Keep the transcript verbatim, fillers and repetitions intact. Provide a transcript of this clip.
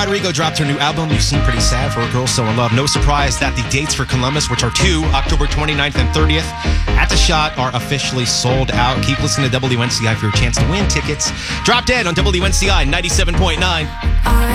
Rodrigo dropped her new album, You Seem Pretty Sad for a Girl So In Love. No surprise that the dates for Columbus, which are two, October twenty-ninth and thirtieth, at the Shot, are officially sold out. Keep listening to W N C I for your chance to win tickets. Drop Dead on W N C I ninety-seven point nine.